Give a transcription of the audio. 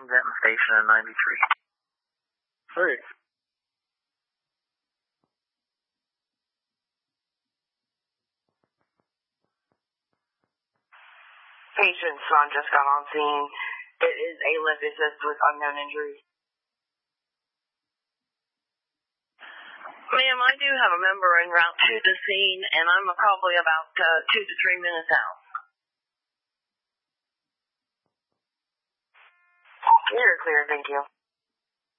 Denton Station in 93. 3. Patient's son just got on scene. It is a left assist with unknown injuries. Ma'am, I do have a member en route to the scene, and I'm probably about 2 to 3 minutes out. You're clear, thank you.